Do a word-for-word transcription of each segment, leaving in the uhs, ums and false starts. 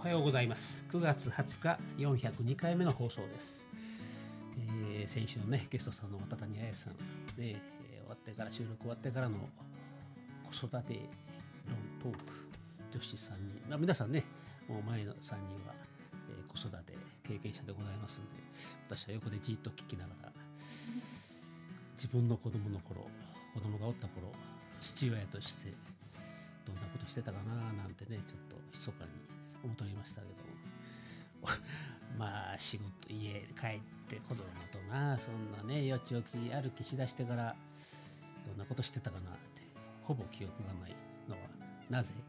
はようございます。くがつはつかよんひゃくにかいめの放送です。えー、先週のねゲストさんの渡谷彩さんで、えー、終わってから収録終わってからの子育て論トーク女子さんにん、まあ、皆さんねもう前のさんにんは、えー、子育て経験者でございますので、私は横でじっと聞きながら自分の子供の頃子供がおった頃父親としてどんなことしてたかななんてねちょっと密かに思っておりましたけどもまあ仕事家帰って子供となそんなねよちよち歩きしだしてからどんなことしてたかなってほぼ記憶がないのはなぜ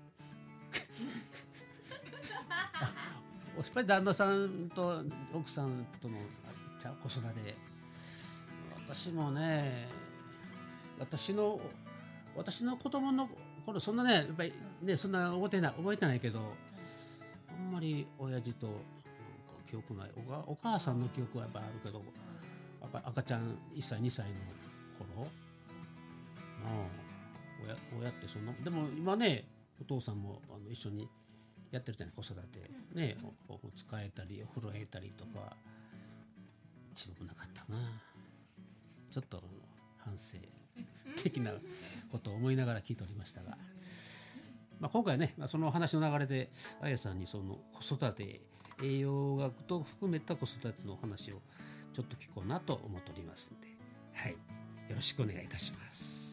やっぱり旦那さんと奥さんとの子育て私もね私の私の子供の頃そんなねやっぱりねそんな覚えてない覚えてないけどあんまり親父となんか記憶ない お, お母さんの記憶はやっぱあるけどやっぱ赤ちゃんいっさいにさいの頃まあ 親, 親ってそんなでも今ねお父さんもあの一緒にやってるじゃない子育てねおむつ替えたりお風呂入れたりとか自分もなかったなちょっと反省的なことを思いながら聞いておりましたが、まあ、今回ね、まあ、その話の流れであやさんにその子育て栄養学と含めた子育ての話をちょっと聞こうなと思っておりますので、はい、よろしくお願いいたします。